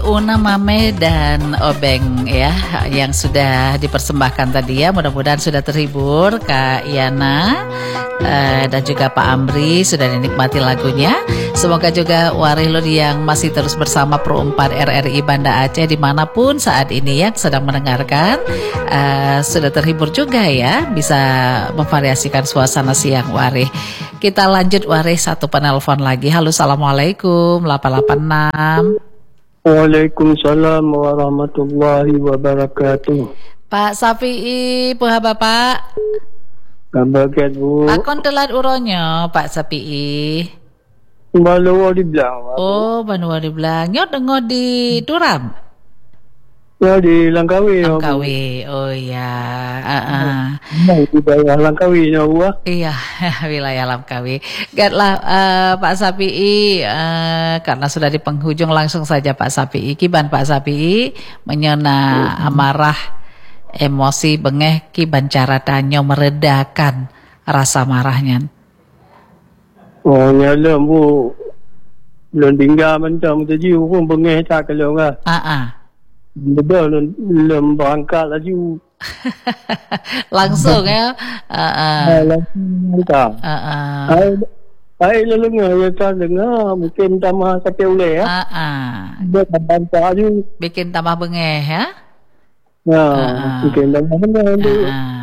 Una Mame dan Obeng ya yang sudah dipersembahkan tadi ya, mudah-mudahan sudah terhibur Kak Yana dan juga Pak Amri sudah dinikmati lagunya. Semoga juga Warilun yang masih terus bersama Pro 4 RRI Banda Aceh dimanapun saat ini yang sedang mendengarkan sudah terhibur juga ya, bisa memvariasikan suasana siang Warih. Kita lanjut Warih, satu penelpon lagi. Halo, assalamualaikum 886. Waalaikumsalam warahmatullahi wabarakatuh. Pak Safi'i, puha Bapak. Kabagat Bu. Pakon telat uronyo Pak Safi'i. Baluwa di Belang. Oh, Banua di Belang. Nyot dengo di Turam. Ya di Langkawi. Langkawi. Oh iya. Di daerah Langkawi ya Bu. Iya, wilayah Langkawi. Gatlah Pak Safi'i, karena sudah di penghujung langsung saja Pak Safi'i. Kiban Pak Safi'i menyona amarah, emosi bengeh, kiban cara tanyo meredakan rasa marahnya. Oh nyala Bu. Belum tinggal macam tu jiu pun bengeh tak kalau ngah. Betul belum berangkat lagi. Langsung ya. Langsung tak. Hai lalu ya kan dengar mungkin tambah sakit ulai ya. Dia tambah ju. Bikin tambah bengeh ya. Ya, mungkin tambah bengeh tu.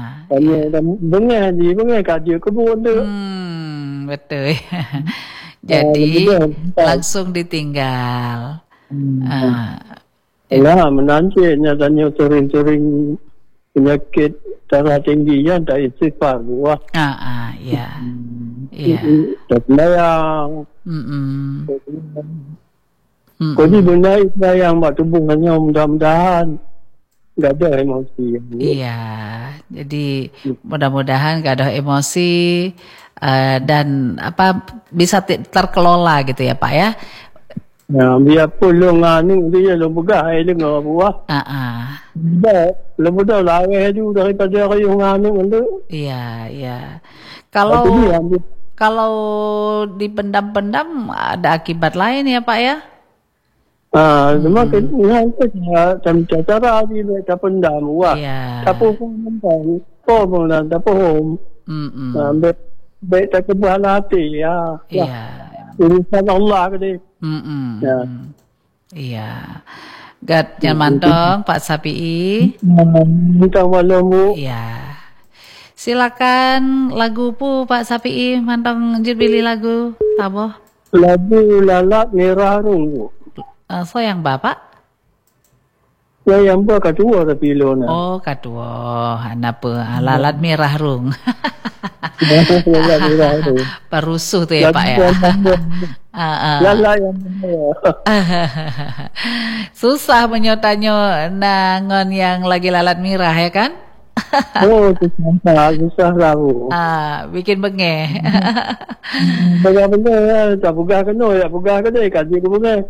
Bengeh kaji kebun tu. Betul. Jadi langsung ditinggal. Lah menanti nyatanya sering-sering penyakit darah tinggi yang tak istighfar buah. Ya. Tak melayang. Kau ni benda melayang buat hubungannya mudah-mudahan tak ada emosi. Iya. Jadi mudah-mudahan tak ada emosi dan bisa terkelola gitu ya Pak ya. Ya, biar pulung anu dia lo begai dengar buah. Lo betul laweh tu daripada kayung anu tu. Iya. Kalau dipendam-pendam ada akibat lain ya Pak ya? Semakin macam cara dia tak pendam buah. Tapi pun tak pun. Baik tak kebahan hati ya. Urusan Allah ke dia. Iya. Gat jangan mantong Pak Safi'i. Minta malam Bu. Iya. Silakan lagu pu Pak Safi'i, mantong pilih lagu taboh. Lagu Lalat Merah Rung. So yang Bapak? Ya yang kedua tapi lo na. Oh kedua, apa? Lalat Merah Rung. Perusuh tuh ya Pak ya. Lala yang benar. Susah menyotanyo nangon yang lagi lalat merah ya kan? Oh susah lah Bu. Bikin bengeh. Bengeh tak pegah kena, tak pegah kena kaji ke bengeh.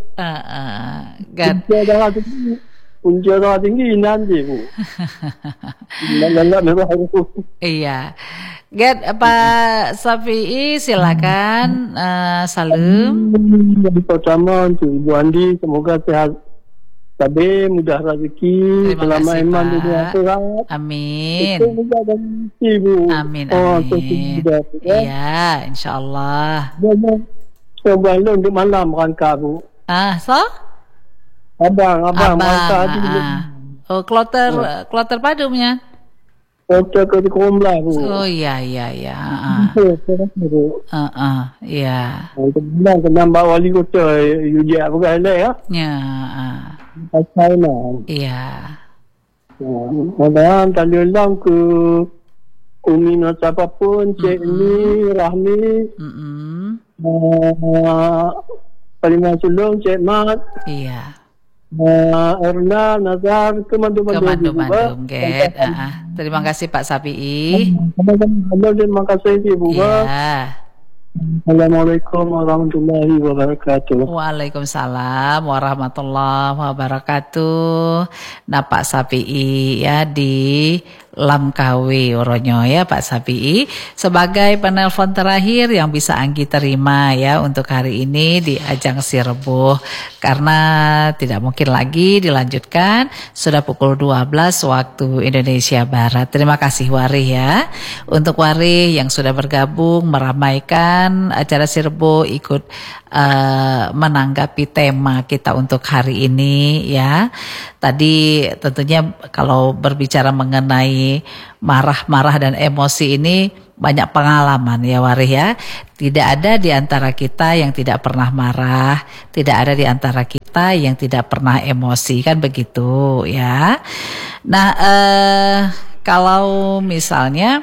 Punca darah tinggi nanti Bu. Lalat merah itu. Iya. Pak Safi'i silakan salam. Yang pertama untuk Ibu Andi, semoga sehat tabih, mudah rezeki, selama iman dunia akhirat. Amin. Semoga dan Ibu. Amin. Iya, insyaallah. Coba lo untuk malam rangka Bu. So? Abang rangka tu. Oh, kloter padumnya. Kota ke Komlah Bu. Oh iya. Iya. Kena bawa wali kota Yudia bukan ya? Ya. China. Iya. Mudah-mudahan tali ulang ke Umi siapapun, Cik Ni, Rahmi, Palimah Sulung, Cik Mat. Iya. Erna, Nazar, Kemandu-Mandu. Terima kasih Pak Safi'i. Terima kasih Ibu. Iya. Assalamualaikum warahmatullahi wabarakatuh. Waalaikumsalam warahmatullahi wabarakatuh. Nah Pak Sapi'i ya di Langkawi Uronyo ya Pak Sapi'i sebagai penelpon terakhir yang bisa Anggi terima ya untuk hari ini di Ajang Sireboh karena tidak mungkin lagi dilanjutkan sudah pukul 12 waktu Indonesia Barat. Terima kasih Warih ya untuk Warih yang sudah bergabung meramaikan acara Sireboh ikut menanggapi tema kita untuk hari ini ya. Tadi tentunya kalau berbicara mengenai marah-marah dan emosi ini banyak pengalaman ya Warih ya. Tidak ada di antara kita yang tidak pernah marah, tidak ada di antara kita yang tidak pernah emosi kan begitu ya. Nah kalau misalnya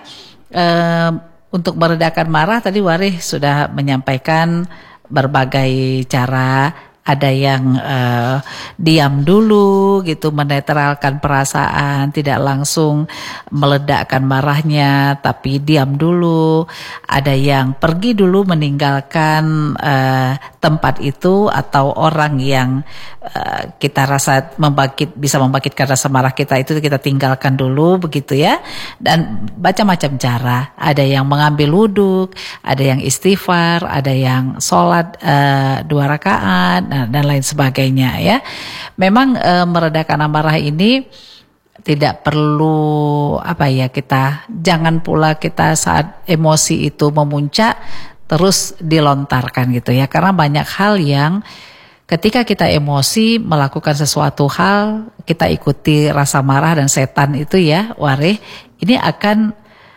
untuk meredakan marah tadi Warih sudah menyampaikan berbagai cara, ada yang diam dulu gitu, menetralkan perasaan, tidak langsung meledakkan marahnya, tapi diam dulu. Ada yang pergi dulu meninggalkan tempat itu atau orang yang kita rasa bisa membangkitkan rasa marah kita itu kita tinggalkan dulu begitu ya. Dan macam-macam cara. Ada yang mengambil wudhu, ada yang istighfar, ada yang sholat 2 rakaat dan lain sebagainya ya. Memang meredakan amarah ini tidak perlu jangan pula kita saat emosi itu memuncak terus dilontarkan gitu ya, karena banyak hal yang ketika kita emosi melakukan sesuatu hal kita ikuti rasa marah dan setan itu ya Warih, ini akan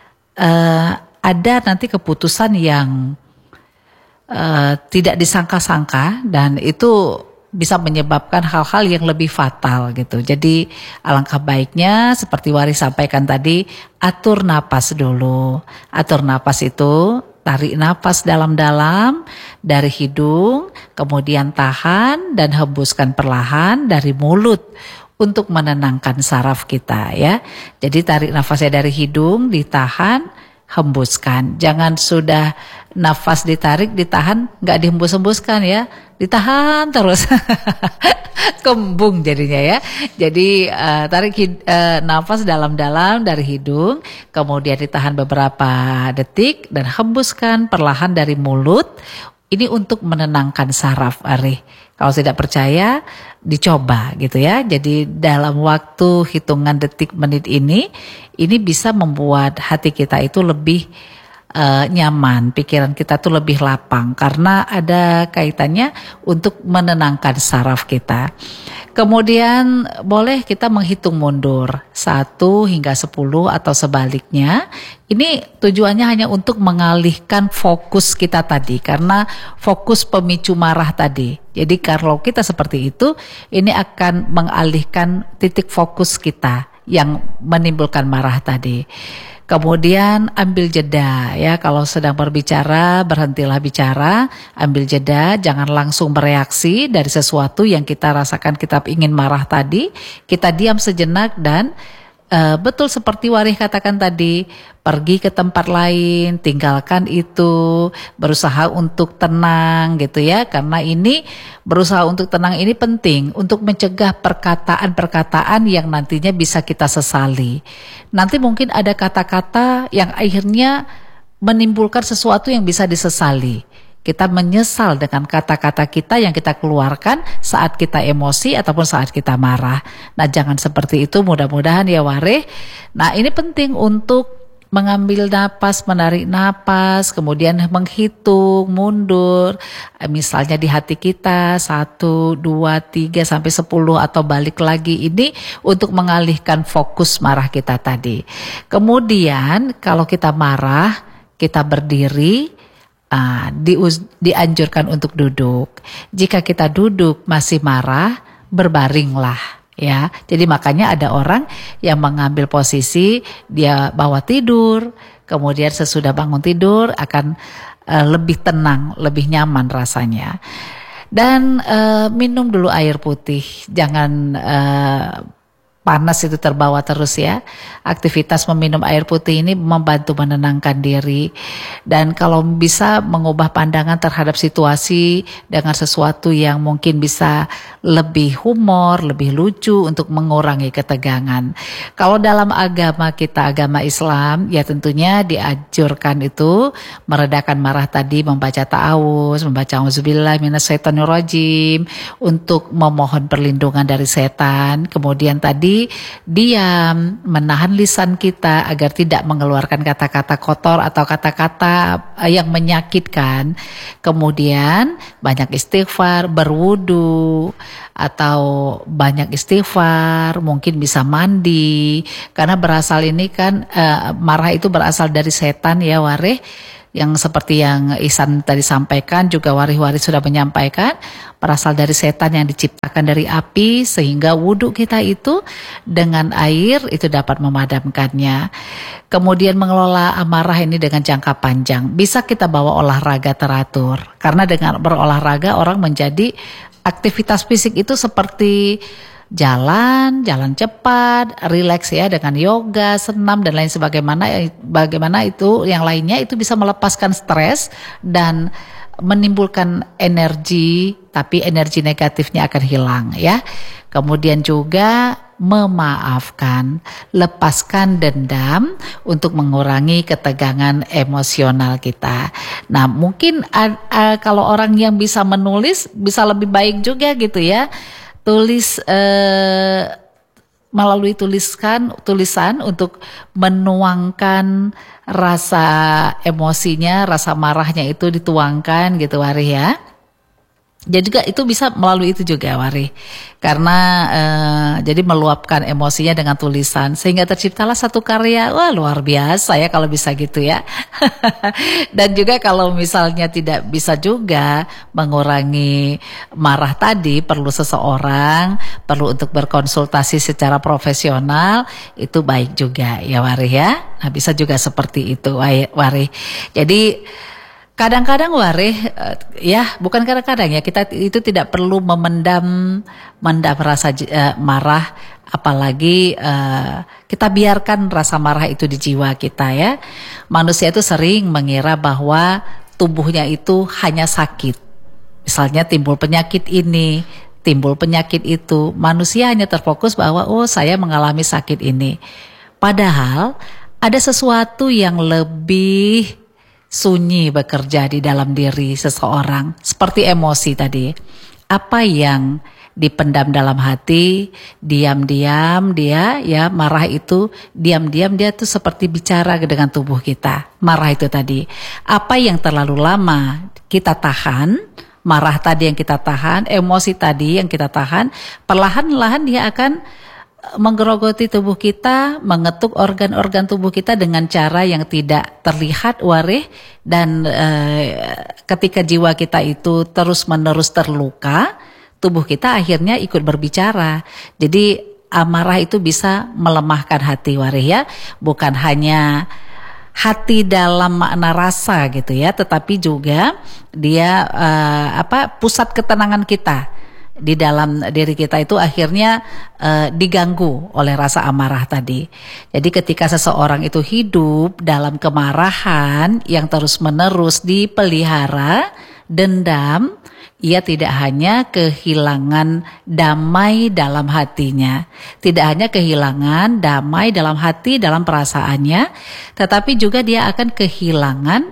ada nanti keputusan yang tidak disangka-sangka dan itu bisa menyebabkan hal-hal yang lebih fatal gitu. Jadi alangkah baiknya seperti Warih sampaikan tadi, atur napas dulu. Atur napas itu tarik napas dalam-dalam dari hidung, kemudian tahan dan hembuskan perlahan dari mulut untuk menenangkan saraf kita ya. Jadi tarik nafasnya dari hidung, ditahan, hembuskan. Jangan sudah nafas ditarik, ditahan, nggak dihembus-hembuskan ya. Ditahan terus. Kembung jadinya ya. Jadi tarik nafas dalam-dalam dari hidung, kemudian ditahan beberapa detik dan hembuskan perlahan dari mulut. Ini untuk menenangkan saraf Arih. Kalau tidak percaya dicoba gitu ya. Jadi dalam waktu hitungan detik menit ini bisa membuat hati kita itu lebih nyaman, pikiran kita tuh lebih lapang karena ada kaitannya untuk menenangkan saraf kita. Kemudian boleh kita menghitung mundur 1 hingga 10 atau sebaliknya. Ini tujuannya hanya untuk mengalihkan fokus kita tadi karena fokus pemicu marah tadi. Jadi kalau kita seperti itu, ini akan mengalihkan titik fokus kita yang menimbulkan marah tadi. Kemudian ambil jeda ya, kalau sedang berbicara berhentilah bicara, ambil jeda, jangan langsung bereaksi dari sesuatu yang kita rasakan kita ingin marah tadi, kita diam sejenak dan betul seperti Warih katakan tadi, pergi ke tempat lain, tinggalkan itu, berusaha untuk tenang gitu ya, karena ini berusaha untuk tenang ini penting untuk mencegah perkataan-perkataan yang nantinya bisa kita sesali. Nanti mungkin ada kata-kata yang akhirnya menimbulkan sesuatu yang bisa disesali. Kita menyesal dengan kata-kata kita yang kita keluarkan saat kita emosi ataupun saat kita marah. Nah jangan seperti itu, mudah-mudahan ya Warih. Nah ini penting untuk mengambil napas, menarik napas, kemudian menghitung mundur. Misalnya di hati kita 1, 2, 3 sampai 10 atau balik lagi, ini untuk mengalihkan fokus marah kita tadi. Kemudian kalau kita marah, kita berdiri, dianjurkan untuk duduk. Jika kita duduk masih marah, berbaringlah. Ya, jadi makanya ada orang yang mengambil posisi dia bawa tidur, kemudian sesudah bangun tidur akan lebih tenang, lebih nyaman rasanya. Dan minum dulu air putih, jangan panas itu terbawa terus ya. Aktivitas meminum air putih ini membantu menenangkan diri. Dan kalau bisa mengubah pandangan terhadap situasi dengan sesuatu yang mungkin bisa lebih humor, lebih lucu untuk mengurangi ketegangan. Kalau dalam agama kita, agama Islam, ya tentunya dianjurkan itu meredakan marah tadi, membaca ta'awuz, membaca auzubillah minasyaitonirrajim, untuk memohon perlindungan dari setan. Kemudian tadi diam, menahan lisan kita agar tidak mengeluarkan kata-kata kotor atau kata-kata yang menyakitkan. Kemudian banyak istighfar, berwudu, atau banyak istighfar, mungkin bisa mandi. Karena berasal ini kan marah itu berasal dari setan ya Warih. Yang seperti yang Ihsan tadi sampaikan, juga Warih-Warih sudah menyampaikan, berasal dari setan yang diciptakan dari api, sehingga wudhu kita itu dengan air itu dapat memadamkannya. Kemudian mengelola amarah ini dengan jangka panjang, bisa kita bawa olahraga teratur, karena dengan berolahraga orang menjadi aktivitas fisik itu seperti jalan cepat, rileks ya, dengan yoga, senam dan lain bagaimana itu yang lainnya itu bisa melepaskan stres dan menimbulkan energi, tapi energi negatifnya akan hilang ya. Kemudian juga memaafkan, lepaskan dendam untuk mengurangi ketegangan emosional kita. Nah, mungkin kalau orang yang bisa menulis bisa lebih baik juga gitu ya. Tulis melalui tulisan untuk menuangkan rasa emosinya, rasa marahnya itu dituangkan gitu Warih ya. Jadi juga itu bisa melalui itu juga Warih, karena jadi meluapkan emosinya dengan tulisan sehingga terciptalah satu karya. Wah, luar biasa ya kalau bisa gitu ya. Dan juga kalau misalnya tidak bisa juga mengurangi marah tadi, perlu untuk berkonsultasi secara profesional, itu baik juga ya Warih ya. Nah, bisa juga seperti itu Warih. Jadi kadang-kadang Warih, ya bukan kadang-kadang ya, kita itu tidak perlu memendam rasa marah, apalagi kita biarkan rasa marah itu di jiwa kita ya. Manusia itu sering mengira bahwa tubuhnya itu hanya sakit. Misalnya timbul penyakit ini, timbul penyakit itu. Manusia hanya terfokus bahwa saya mengalami sakit ini. Padahal ada sesuatu yang lebih sunyi bekerja di dalam diri seseorang, seperti emosi tadi. Apa yang dipendam dalam hati, diam-diam dia ya, marah itu diam-diam dia tuh seperti bicara dengan tubuh kita. Marah itu tadi, apa yang terlalu lama kita tahan, marah tadi yang kita tahan, emosi tadi yang kita tahan, perlahan-lahan dia akan menggerogoti tubuh kita, mengetuk organ-organ tubuh kita dengan cara yang tidak terlihat Warih. Dan ketika jiwa kita itu terus-menerus terluka, tubuh kita akhirnya ikut berbicara. Jadi amarah itu bisa melemahkan hati Warih ya, bukan hanya hati dalam makna rasa gitu ya, tetapi juga dia pusat ketenangan kita di dalam diri kita itu akhirnya diganggu oleh rasa amarah tadi. Jadi ketika seseorang itu hidup dalam kemarahan yang terus-menerus dipelihara, dendam, ia tidak hanya kehilangan damai dalam hatinya, tidak hanya kehilangan damai dalam hati, dalam perasaannya, tetapi juga dia akan kehilangan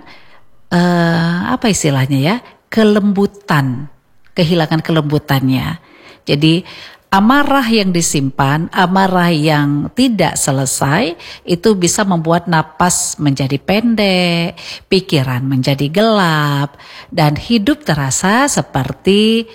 kehilangan kelembutannya. Jadi amarah yang disimpan, amarah yang tidak selesai itu bisa membuat napas menjadi pendek, pikiran menjadi gelap, dan hidup terasa seperti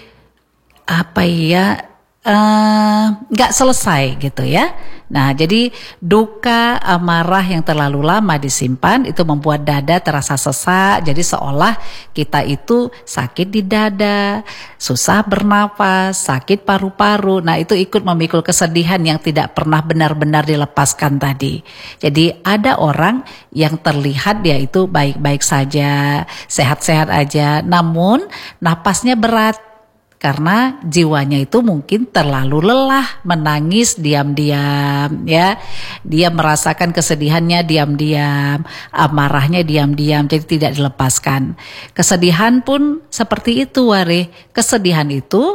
gak selesai gitu ya. Nah, jadi duka amarah yang terlalu lama disimpan itu membuat dada terasa sesak. Jadi seolah kita itu sakit di dada, susah bernapas, sakit paru-paru. Nah, itu ikut memikul kesedihan yang tidak pernah benar-benar dilepaskan tadi. Jadi ada orang yang terlihat dia itu baik-baik saja, sehat-sehat aja, namun napasnya berat. karena jiwanya itu mungkin terlalu lelah, menangis diam-diam ya. Dia merasakan kesedihannya diam-diam, amarahnya diam-diam, jadi tidak dilepaskan. Kesedihan pun seperti itu, Wari. Kesedihan itu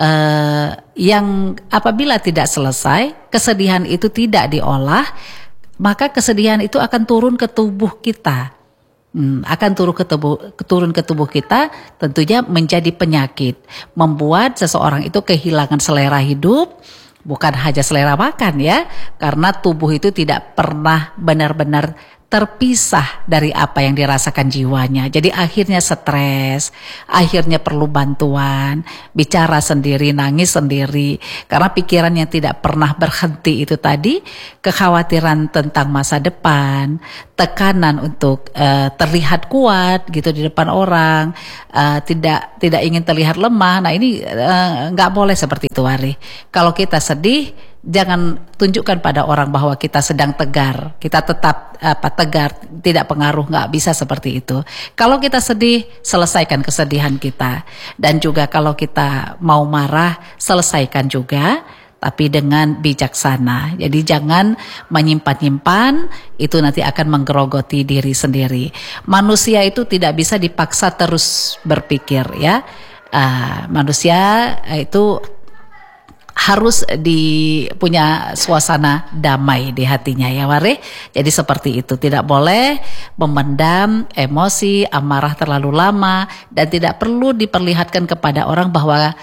yang apabila tidak selesai, kesedihan itu tidak diolah, maka kesedihan itu akan turun ke tubuh kita. Akan turun ke tubuh kita, tentunya menjadi penyakit, membuat seseorang itu kehilangan selera hidup, bukan hanya selera makan ya, karena tubuh itu tidak pernah benar-benar terpisah dari apa yang dirasakan jiwanya. Jadi akhirnya stres, akhirnya perlu bantuan, bicara sendiri, nangis sendiri, karena pikiran yang tidak pernah berhenti itu tadi, kekhawatiran tentang masa depan, tekanan untuk terlihat kuat gitu di depan orang, tidak ingin terlihat lemah. Nah ini nggak boleh seperti itu, Wari. Kalau kita sedih, jangan tunjukkan pada orang bahwa kita sedang tegar, kita tetap tegar, tidak pengaruh, nggak bisa seperti itu. Kalau kita sedih, selesaikan kesedihan kita. Dan juga kalau kita mau marah, selesaikan juga, tapi dengan bijaksana. Jadi jangan menyimpan-nyimpan, itu nanti akan menggerogoti diri sendiri. Manusia itu tidak bisa dipaksa terus berpikir ya. Manusia itu harus punya suasana damai di hatinya ya, Wari. Jadi seperti itu, tidak boleh memendam emosi, amarah terlalu lama, dan tidak perlu diperlihatkan kepada orang bahwa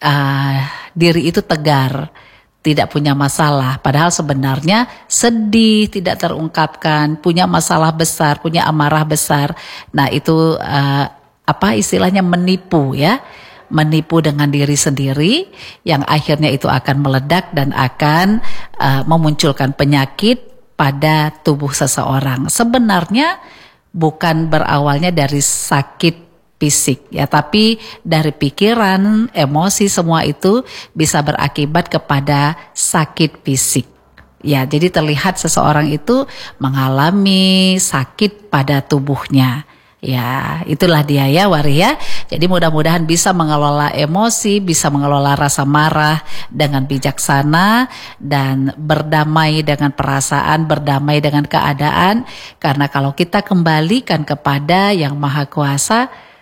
diri itu tegar, tidak punya masalah. Padahal sebenarnya sedih, tidak terungkapkan, punya masalah besar, punya amarah besar. Nah itu istilahnya menipu ya. Menipu dengan diri sendiri yang akhirnya itu akan meledak dan akan memunculkan penyakit pada tubuh seseorang. Sebenarnya bukan berawalnya dari sakit fisik ya, tapi dari pikiran, emosi, semua itu bisa berakibat kepada sakit fisik. Ya, jadi terlihat seseorang itu mengalami sakit pada tubuhnya. Ya, itulah dia ya, Wari ya. Jadi mudah-mudahan bisa mengelola emosi, bisa mengelola rasa marah dengan bijaksana dan berdamai dengan perasaan, berdamai dengan keadaan. Karena kalau kita kembalikan kepada Yang Maha Kuasa,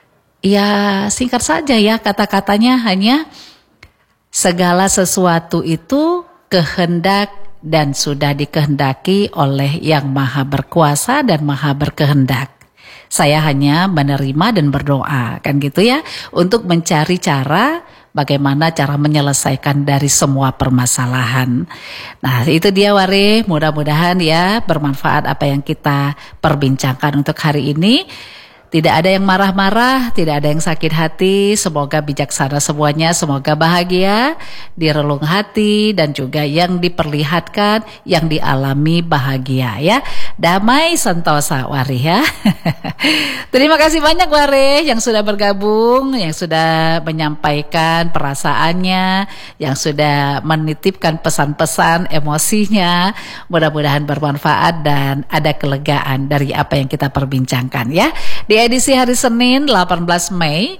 ya singkat saja ya kata-katanya, hanya segala sesuatu itu kehendak dan sudah dikehendaki oleh Yang Maha Berkuasa dan Maha Berkehendak. Saya hanya menerima dan berdoa, kan gitu ya, untuk mencari cara bagaimana cara menyelesaikan dari semua permasalahan. Nah itu dia, Wari, mudah-mudahan ya bermanfaat apa yang kita perbincangkan untuk hari ini. Tidak ada yang marah-marah, tidak ada yang sakit hati, semoga bijaksana semuanya, semoga bahagia, di relung hati, dan juga yang diperlihatkan, yang dialami bahagia ya. Damai sentosa, Wari ya. Terima kasih banyak, Wari, yang sudah bergabung, yang sudah menyampaikan perasaannya, yang sudah menitipkan pesan-pesan emosinya. Mudah-mudahan bermanfaat dan ada kelegaan dari apa yang kita perbincangkan ya. Di edisi hari Senin 18 Mei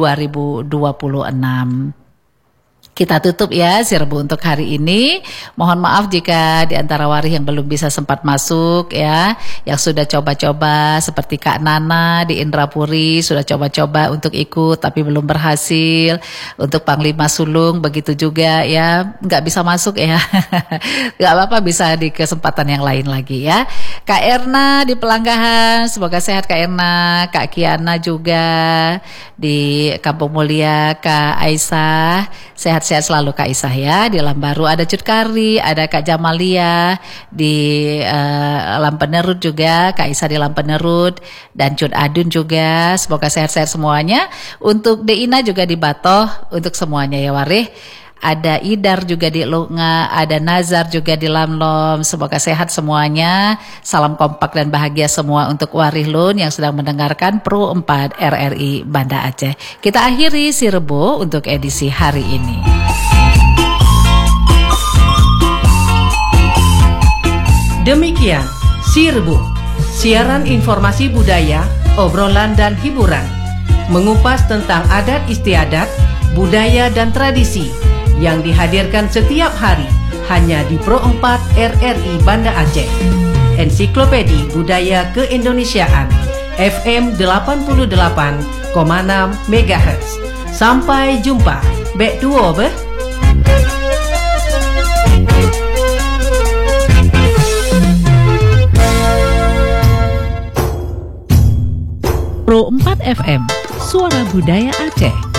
2026. Kita tutup ya Sirbu untuk hari ini. Mohon maaf jika di antara Wari yang belum bisa sempat masuk ya, yang sudah coba-coba seperti Kak Nana di Indrapuri sudah coba-coba untuk ikut tapi belum berhasil. Untuk Panglima Sulung begitu juga ya, nggak bisa masuk ya. Nggak apa-apa, bisa di kesempatan yang lain lagi ya. Kak Erna di Pelanggahan, semoga sehat Kak Erna. Kak Kiana juga di Kampung Mulia, Kak Aisyah sehat-sehat selalu Kak Aisyah ya. Di Lambaru ada Cut Kari, ada Kak Jamalia di Lampenerut juga, Kak Aisyah di Lampenerut, dan Cut Adun juga. Semoga sehat-sehat semuanya. Untuk Deina juga di Batoh, untuk semuanya ya, Wari. Ada Idar juga di Lunga, ada Nazar juga di Lamlom. Semoga sehat semuanya. Salam kompak dan bahagia semua untuk Warihlun yang sedang mendengarkan Pro 4 RRI Banda Aceh. Kita akhiri Sirbo untuk edisi hari ini. Demikian Sirbo, siaran informasi budaya, obrolan dan hiburan, mengupas tentang adat istiadat, budaya dan tradisi yang dihadirkan setiap hari hanya di Pro 4 RRI Banda Aceh. Ensiklopedi Budaya Keindonesiaan FM 88,6 MHz. Sampai jumpa. Bek duo beh. Pro 4 FM, Suara Budaya Aceh.